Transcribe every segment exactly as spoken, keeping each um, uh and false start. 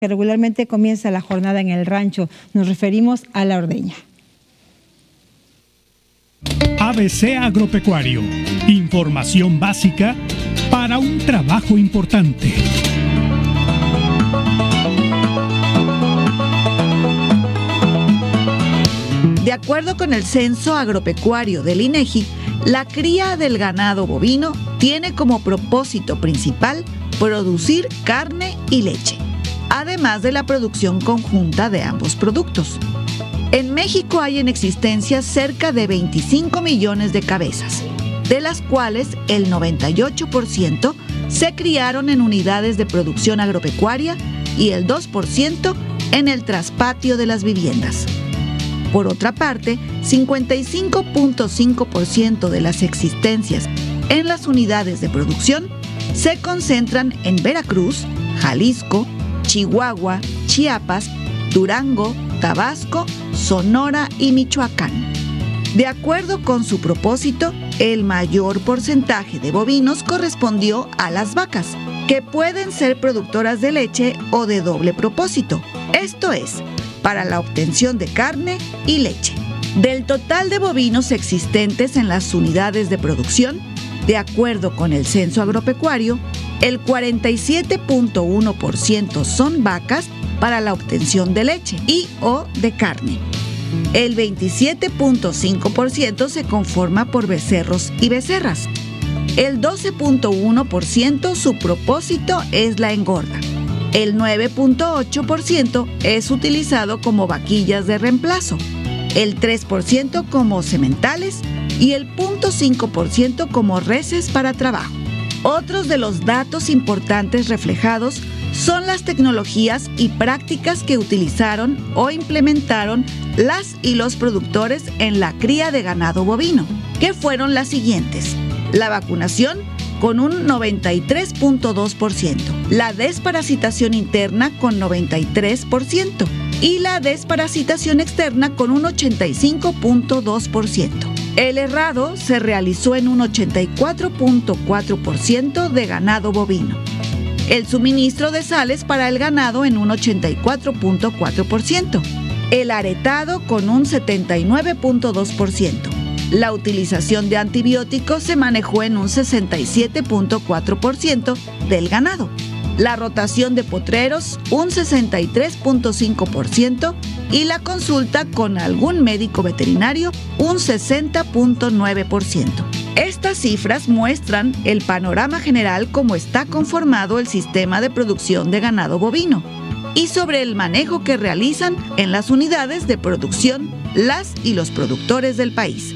que regularmente comienza la jornada en el rancho. Nos referimos a la ordeña. A B C Agropecuario. Información básica para un trabajo importante. De acuerdo con el Censo Agropecuario del INEGI, la cría del ganado bovino tiene como propósito principal producir carne y leche, además de la producción conjunta de ambos productos. En México hay en existencia cerca de veinticinco millones de cabezas, de las cuales el noventa y ocho por ciento se criaron en unidades de producción agropecuaria y el dos por ciento en el traspatio de las viviendas. Por otra parte, cincuenta y cinco punto cinco por ciento de las existencias en las unidades de producción se concentran en Veracruz, Jalisco, Chihuahua, Chiapas, Durango, Tabasco, Sonora y Michoacán. De acuerdo con su propósito, el mayor porcentaje de bovinos correspondió a las vacas, que pueden ser productoras de leche o de doble propósito, esto es, para la obtención de carne y leche. Del total de bovinos existentes en las unidades de producción, de acuerdo con el Censo Agropecuario, el cuarenta y siete punto uno por ciento son vacas para la obtención de leche y o de carne. El veintisiete punto cinco por ciento se conforma por becerros y becerras. El doce punto uno por ciento su propósito es la engorda. El nueve punto ocho por ciento es utilizado como vaquillas de reemplazo, el tres por ciento como sementales y el cero punto cinco por ciento como reses para trabajo. Otros de los datos importantes reflejados son las tecnologías y prácticas que utilizaron o implementaron las y los productores en la cría de ganado bovino, que fueron las siguientes: la vacunación con un noventa y tres punto dos por ciento, la desparasitación interna con noventa y tres por ciento y la desparasitación externa con un ochenta y cinco punto dos por ciento. El herrado se realizó en un ochenta y cuatro punto cuatro por ciento de ganado bovino. El suministro de sales para el ganado en un ochenta y cuatro punto cuatro por ciento. El aretado con un setenta y nueve punto dos por ciento. La utilización de antibióticos se manejó en un sesenta y siete punto cuatro por ciento del ganado. La rotación de potreros, un sesenta y tres punto cinco por ciento, y la consulta con algún médico veterinario, un sesenta punto nueve por ciento. Estas cifras muestran el panorama general como está conformado el sistema de producción de ganado bovino y sobre el manejo que realizan en las unidades de producción las y los productores del país.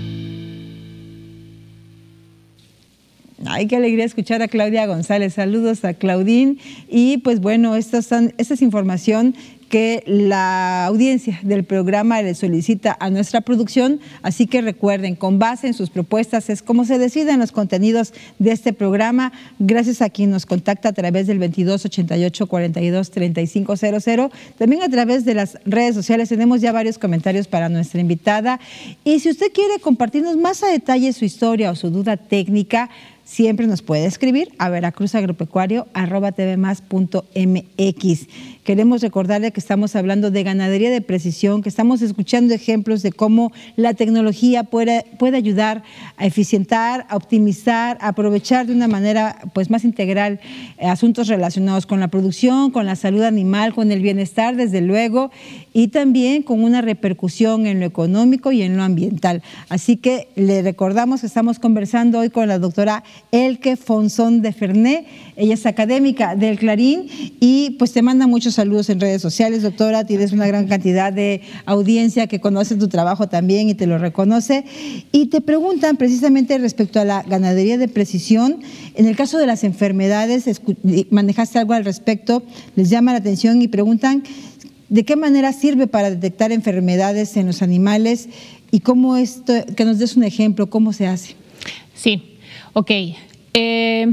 Ay, qué alegría escuchar a Claudia González. Saludos a Claudín. Y pues bueno, esta es información que la audiencia del programa le solicita a nuestra producción, así que recuerden, con base en sus propuestas es como se deciden los contenidos de este programa, gracias a quien nos contacta a través del veintidós ochenta y ocho cuarenta y dos treinta y cinco cero cero, también a través de las redes sociales. Tenemos ya varios comentarios para nuestra invitada, y si usted quiere compartirnos más a detalle su historia o su duda técnica, siempre nos puede escribir a veracruzagropecuario arroba tvmas punto mx. Queremos recordarle que estamos hablando de ganadería de precisión, que estamos escuchando ejemplos de cómo la tecnología puede, puede ayudar a eficientar, a optimizar, a aprovechar de una manera pues más integral eh, asuntos relacionados con la producción, con la salud animal, con el bienestar, desde luego, y también con una repercusión en lo económico y en lo ambiental. Así que le recordamos que estamos conversando hoy con la doctora Elke Fonzón de Ferné. Ella es académica del Clarín y pues te manda muchos saludos en redes sociales, doctora. Tienes una gran cantidad de audiencia que conoce tu trabajo también y te lo reconoce. Y te preguntan precisamente respecto a la ganadería de precisión. En el caso de las enfermedades, manejaste algo al respecto, les llama la atención y preguntan de qué manera sirve para detectar enfermedades en los animales y cómo esto, que nos des un ejemplo, cómo se hace. Sí, ok. Eh,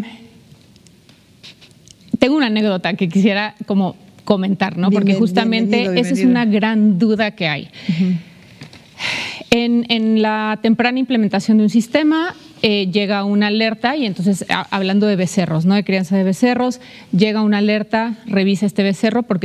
tengo una anécdota que quisiera como comentar, ¿no? Porque justamente bienvenido, bienvenido. Esa es una gran duda que hay. Uh-huh. En, en la temprana implementación de un sistema, eh, llega una alerta y entonces, a, hablando de becerros, ¿no? De crianza de becerros, llega una alerta, revisa este becerro porque